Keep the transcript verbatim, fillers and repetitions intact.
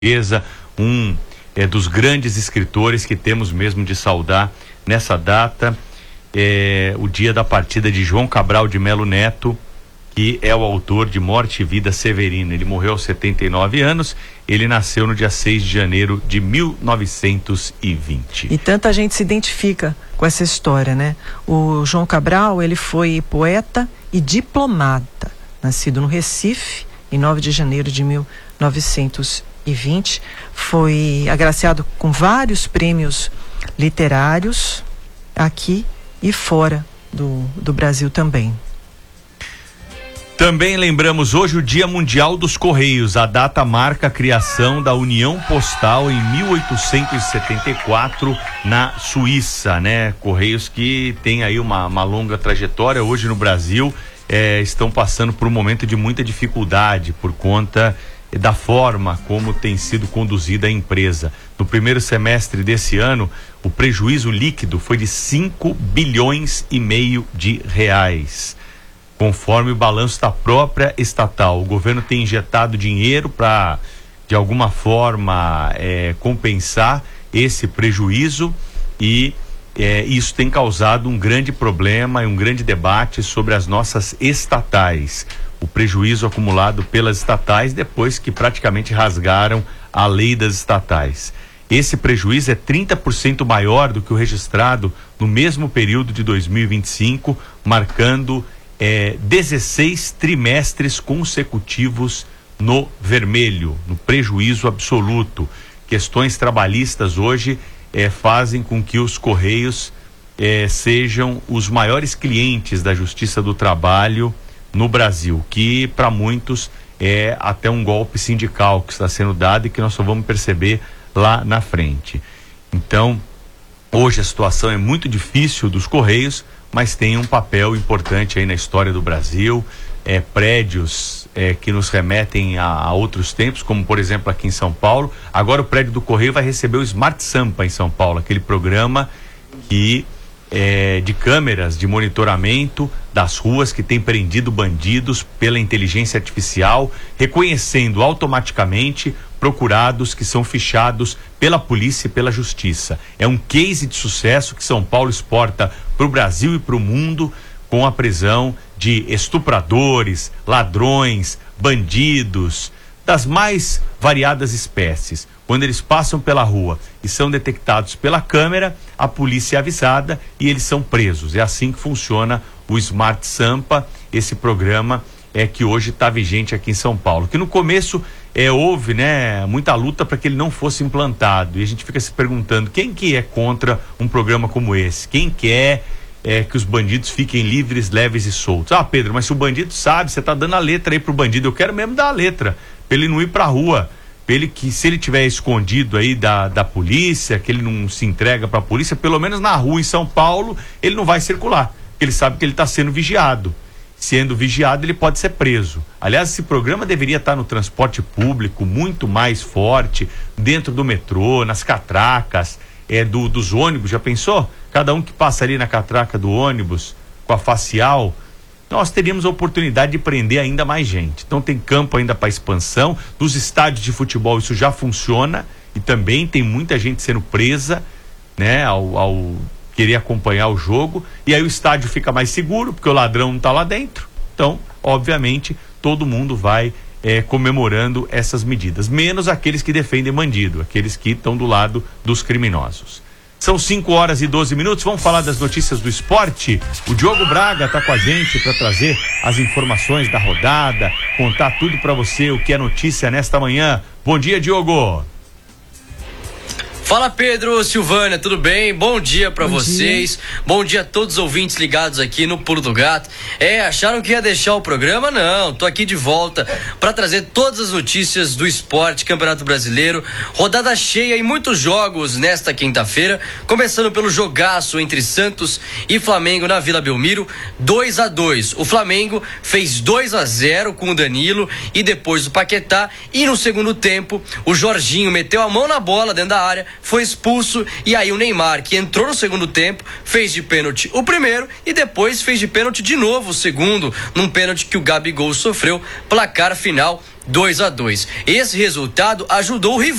um é, dos grandes escritores que temos mesmo de saudar nessa data, é, o dia da partida de João Cabral de Melo Neto, que é o autor de Morte e Vida Severina. Ele morreu aos setenta e nove anos, ele nasceu no dia seis de janeiro de mil novecentos e vinte. E tanta gente se identifica com essa história, né? O João Cabral, ele foi poeta e diplomata, nascido no Recife, em nove de janeiro de mil novecentos e vinte, foi agraciado com vários prêmios literários aqui e fora do, do Brasil também. Também lembramos hoje o Dia Mundial dos Correios. A data marca a criação da União Postal em mil oitocentos e setenta e quatro na Suíça, né? Correios que tem aí uma, uma longa trajetória hoje no Brasil, é, estão passando por um momento de muita dificuldade por conta da forma como tem sido conduzida a empresa. No primeiro semestre desse ano, o prejuízo líquido foi de cinco bilhões e meio de reais. Conforme o balanço da própria estatal, o governo tem injetado dinheiro para, de alguma forma, é, compensar esse prejuízo e é, isso tem causado um grande problema e um grande debate sobre as nossas estatais. O prejuízo acumulado pelas estatais depois que praticamente rasgaram a lei das estatais. Esse prejuízo é trinta por cento maior do que o registrado no mesmo período de dois mil e vinte e cinco, marcando É, dezesseis trimestres consecutivos no vermelho, no prejuízo absoluto. Questões trabalhistas hoje é, fazem com que os Correios é, sejam os maiores clientes da Justiça do Trabalho no Brasil, que para muitos é até um golpe sindical que está sendo dado e que nós só vamos perceber lá na frente. Então, hoje a situação é muito difícil dos Correios, mas tem um papel importante aí na história do Brasil, é, prédios é, que nos remetem a, a outros tempos, como por exemplo aqui em São Paulo. Agora o prédio do Correio vai receber o Smart Sampa em São Paulo, aquele programa que, é, de câmeras de monitoramento das ruas que tem prendido bandidos pela inteligência artificial, reconhecendo automaticamente procurados que são fichados pela polícia e pela justiça. É um case de sucesso que São Paulo exporta para o Brasil e para o mundo, com a prisão de estupradores, ladrões, bandidos, das mais variadas espécies. Quando eles passam pela rua e são detectados pela câmera, a polícia é avisada e eles são presos. É assim que funciona o Smart Sampa, esse programa é que hoje está vigente aqui em São Paulo, que no começo é, houve né, muita luta para que ele não fosse implantado, e a gente fica se perguntando quem que é contra um programa como esse, quem quer é, que os bandidos fiquem livres, leves e soltos. Ah, Pedro, mas se o bandido sabe, você está dando a letra aí pro bandido. Eu quero mesmo dar a letra para ele não ir para a rua, para ele que, se ele tiver escondido aí da, da polícia, que ele não se entrega para a polícia, pelo menos na rua em São Paulo ele não vai circular, porque ele sabe que ele está sendo vigiado. Sendo vigiado, ele pode ser preso. Aliás, esse programa deveria estar no transporte público muito mais forte, dentro do metrô, nas catracas, é, do, dos ônibus. Já pensou? Cada um que passa ali na catraca do ônibus, com a facial, nós teríamos a oportunidade de prender ainda mais gente. Então tem campo ainda para expansão. Nos estádios de futebol isso já funciona e também tem muita gente sendo presa, né, ao... ao querer acompanhar o jogo, e aí o estádio fica mais seguro, porque o ladrão não está lá dentro. Então, obviamente, todo mundo vai é, comemorando essas medidas, menos aqueles que defendem bandido, aqueles que estão do lado dos criminosos. São cinco horas e doze minutos, vamos falar das notícias do esporte. O Diogo Braga está com a gente para trazer as informações da rodada, contar tudo para você, o que é notícia nesta manhã. Bom dia, Diogo. Fala, Pedro, Silvânia, tudo bem? Bom dia pra vocês. Dia. Bom dia a todos os ouvintes ligados aqui no Pulo do Gato. É, acharam que ia deixar o programa? Não, tô aqui de volta pra trazer todas as notícias do esporte, Campeonato Brasileiro, rodada cheia e muitos jogos nesta quinta-feira, começando pelo jogaço entre Santos e Flamengo na Vila Belmiro, dois a dois. O Flamengo fez dois a zero com o Danilo e depois o Paquetá, e no segundo tempo o Jorginho meteu a mão na bola dentro da área, foi expulso, e aí o Neymar, que entrou no segundo tempo, fez de pênalti o primeiro e depois fez de pênalti de novo o segundo, num pênalti que o Gabigol sofreu. Placar final dois a dois. Esse resultado ajudou o